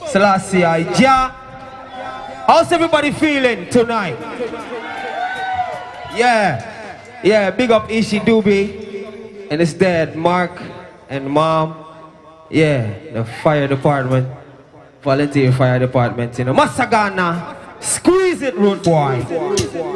Selassie I Jah. How's everybody feeling tonight? Yeah, big up Ishi Doobie and his dad, Mark, and mom. Yeah, the fire department, volunteer fire department, you know. Masagana, squeeze it, road boy.